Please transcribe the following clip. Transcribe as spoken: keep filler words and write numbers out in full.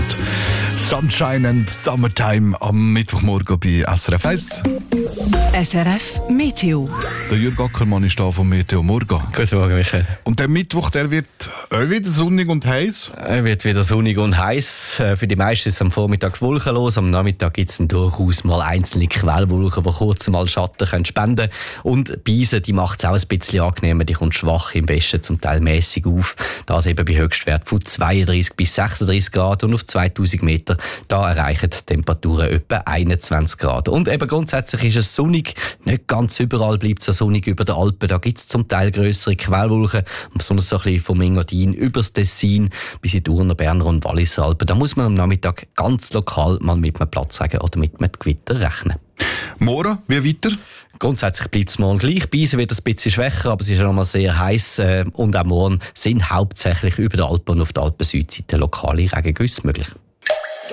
und Sunshine and Summertime am Mittwochmorgen bei S R F eins. S R F Meteo. Der Jürg Ackermann ist da vom Meteo Morgen. Guten Morgen, Michael. Und der Mittwoch, der wird auch wieder sonnig und heiß? Er wird wieder sonnig und heiß. Für die meisten ist es am Vormittag wolkenlos. Am Nachmittag gibt es durchaus mal einzelne Quellwolken, die kurz mal Schatten können spenden können. Und Beise, die macht es auch ein bisschen angenehmer. Die kommt schwach im Westen, zum Teil mäßig auf. Das eben bei Höchstwert von zweiunddreißig bis sechsunddreißig Grad. Und auf zweitausend Meter, da erreichen die Temperaturen etwa einundzwanzig Grad. Und eben grundsätzlich ist es sonnig. Nicht ganz überall bleibt es so sonnig über den Alpen. Da gibt es zum Teil grössere Quellwolken. Besonders so ein bisschen vom Engadin über das Tessin bis in die Urner, Berner und Walliser Alpen. Da muss man am Nachmittag ganz lokal mal mit einem Platzregen oder mit einem Gewitter rechnen. Morgen, wie weiter? Grundsätzlich bleibt es morgen gleich. Beise wird ein bisschen schwächer, aber es ist ja noch mal sehr heiß. Äh, und auch morgen sind hauptsächlich über die Alpen und auf der Alpen-Südseite lokale Regengüsse möglich.